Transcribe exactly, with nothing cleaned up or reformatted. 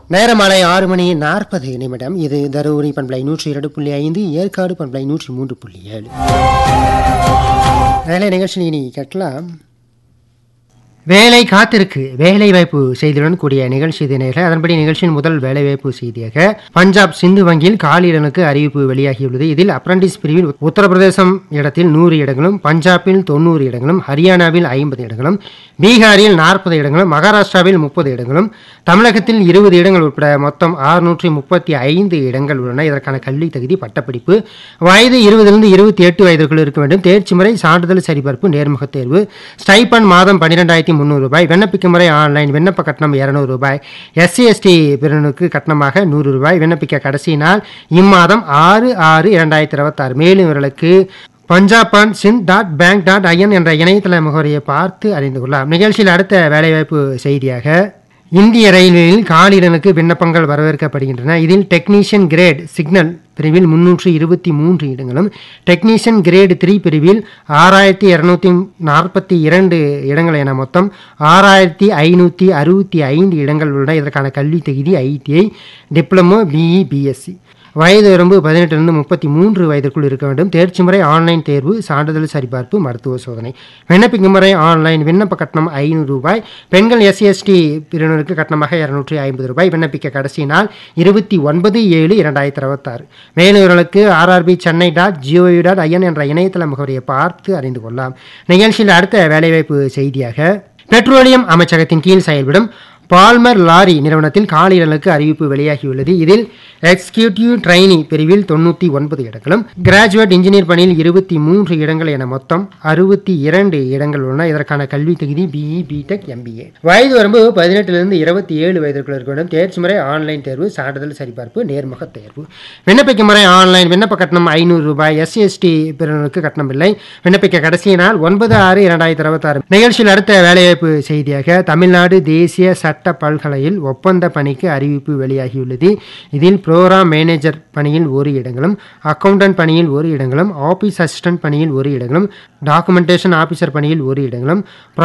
நேரம் மாலை ஆறு மணி நாற்பது நிமிடம். இது தருமபுரி பண்பலை நூற்றி இரண்டு புள்ளி ஐந்து, ஏற்காடு பண்பலை நூற்றி மூன்று புள்ளி ஏழு. வேலை நிகழ்ச்சி இனி கேட்கலாம். வேலை காத்திருக்கு வேலை வாய்ப்பு செய்தியுடன் கூடிய நிகழ்ச்சி தினர்கள். அதன்படி நிகழ்ச்சியின் முதல் வேலைவாய்ப்பு செய்தியாக பஞ்சாப் சிந்து வங்கியில் காலியிடனுக்கு அறிவிப்பு வெளியாகியுள்ளது. இதில் அப்ரண்டிஸ் பிரிவில் உத்தரப்பிரதேசம் இடத்தில் நூறு இடங்களும், பஞ்சாபில் தொண்ணூறு இடங்களும், ஹரியானாவில் ஐம்பது இடங்களும், பீகாரில் நாற்பது இடங்களும், மகாராஷ்டிராவில் முப்பது இடங்களும், தமிழகத்தில் இருபது இடங்கள் உட்பட மொத்தம் அறுநூற்றி முப்பத்தி ஐந்து இடங்கள் உள்ளன. இதற்கான கல்வி தகுதி பட்டப்படிப்பு. வயது இருபதிலிருந்து இருபத்தி எட்டு வயதுக்குள் இருக்க வேண்டும். தேர்ச்சி முறை சான்றிதழ் சரிபார்ப்பு, நேர்முக தேர்வு. ஸ்டைபன் மாதம் பன்னிரெண்டாயிரத்தி முன்னூறு ரூபாய். விண்ணப்பிக்கும் முறை ஆன்லைன். விண்ணப்ப கட்டணம் இருநூறு ரூபாய். எஸ்சி எஸ்டி பிரிவினருக்கு கட்டணமாக நூறு ரூபாய். விண்ணப்பிக்க கடைசி நாள் இம்மாதம் ஆறு ஆறு இரண்டாயிரத்தி இருபத்தி ஆறு. மேலும் இவர்களுக்கு Punjab and Sindh dot bank dot IN என்ற இணையதள முகவரியை பார்த்து அறிந்து கொள்ளலாம். நிகழ்ச்சியில் அடுத்த வேலைவாய்ப்பு செய்தியாக இந்திய ரயில்வேயில் காலியிடனுக்கு விண்ணப்பங்கள் வரவேற்கப்படுகின்றன. இதில் டெக்னீஷியன் கிரேட் சிக்னல் பிரிவில் முன்னூற்றி இருபத்தி மூன்று இடங்களும், டெக்னீஷியன் கிரேடு த்ரீ பிரிவில் ஆறாயிரத்தி இரநூத்தி நாற்பத்தி இரண்டு இடங்கள் என மொத்தம் ஆறாயிரத்தி ஐநூற்றி அறுபத்தி ஐந்து இடங்கள் உள்ளன. இதற்கான கல்வி தகுதி ஐடிஐ, டிப்ளமோ, பிஇ, பிஎஸ்சி. வயது வரம்பு பதினெட்டிலிருந்து முப்பத்தி மூன்று வயதிற்குள் இருக்க வேண்டும். தேர்ச்சி முறை ஆன்லைன் தேர்வு, சான்றிதழ் சரிபார்ப்பு, மருத்துவ சோதனை. விண்ணப்பிக்கும் முறை ஆன்லைன். விண்ணப்ப கட்டணம் ஐநூறு ரூபாய். பெண்கள் எஸ்சி எஸ்டி பிரிவினருக்கு கட்டணமாக இருநூற்றி ஐம்பது ரூபாய். விண்ணப்பிக்க கடைசி நாள் இருபத்தி ஒன்பது ஏழு இரண்டாயிரத்தி இருபத்தாறு. மேலும் இவர்களுக்கு RRB Chennai dot gov dot IN என்ற இணையதள முகவரியை பார்த்து அறிந்து கொள்ளலாம். நிகழ்ச்சியில் அடுத்த வேலைவாய்ப்பு செய்தியாக பெட்ரோலியம் அமைச்சகத்தின் கீழ் செயல்படும் பால்மர் லாரி நிறுவனத்தில் காலியிடலுக்கு அறிவிப்பு வெளியாகியுள்ளது. இதில் எக்ஸிகியூட்டிவ் ட்ரெயினி பிரிவில் தொண்ணூற்றி ஒன்பது இடங்களும், கிராஜுவேட் இன்ஜினியர் பணியில் இருபத்தி மூன்று இடங்கள் என மொத்தம் அறுபத்தி இரண்டு இடங்கள் உள்ளன. இதற்கான கல்வி தகுதி பிஇ, பிடெக், எம்பிஏ. வயது வரம்பு பதினெட்டிலிருந்து இருபத்தி ஏழு வயதிற்குள் இருக்க வேண்டும். தேர்ச்சி முறை ஆன்லைன் தேர்வு, சான்றிதழ் சரிபார்ப்பு, நேர்முக தேர்வு. விண்ணப்பிக்கும் முறை ஆன்லைன். விண்ணப்ப கட்டணம் ஐநூறு ரூபாய். எஸ்சி எஸ்டி பிரிவினருக்கு கட்டணம் இல்லை. விண்ணப்பிக்க கடைசி நாள் ஒன்பது ஆறு இரண்டாயிரத்தி இருபத்தி ஆறு. நிகழ்ச்சியில் அடுத்த வேலைவாய்ப்பு செய்தியாக தமிழ்நாடு தேசிய சட்ட பல்கலையில் ஒப்பந்த பணிக்கு அறிவிப்பு வெளியாகியுள்ளது. இதில் புரோகிராம் மேனேஜர் பணியில் ஒரு இடங்களும், அக்கவுண்டன்ட் பணியில் ஒரு இடங்களும், ஆபீஸ் அசிஸ்டன்ட் பணியில் ஒரு இடங்களும், டாக்குமெண்டேஷன் ஆபீசர் பணியில் ஒரு இடங்களும்,